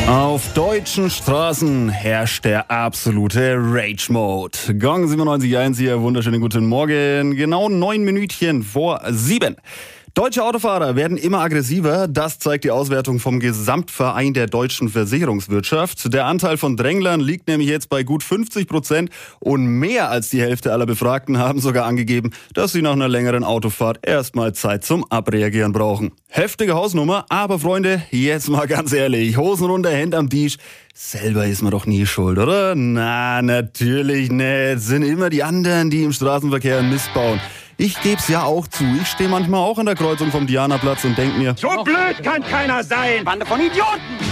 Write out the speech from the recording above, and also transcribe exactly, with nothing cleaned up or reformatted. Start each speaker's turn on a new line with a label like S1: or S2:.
S1: Auf deutschen Straßen herrscht der absolute Rage-Mode. Gong siebenundneunzig Komma eins hier, wunderschönen guten Morgen. Genau neun Minütchen vor sieben. Deutsche Autofahrer werden immer aggressiver, das zeigt die Auswertung vom Gesamtverein der deutschen Versicherungswirtschaft. Der Anteil von Dränglern liegt nämlich jetzt bei gut fünfzig Prozent und mehr als die Hälfte aller Befragten haben sogar angegeben, dass sie nach einer längeren Autofahrt erstmal Zeit zum Abreagieren brauchen. Heftige Hausnummer, aber Freunde, jetzt mal ganz ehrlich, Hosen runter, Hände am Tisch. Selber ist man doch nie schuld, oder? Na, natürlich nicht. Sind immer die anderen, die im Straßenverkehr Mist bauen. Ich geb's ja auch zu. Ich stehe manchmal auch an der Kreuzung vom Dianaplatz und denk mir,
S2: so blöd kann keiner sein!
S3: Bande von Idioten!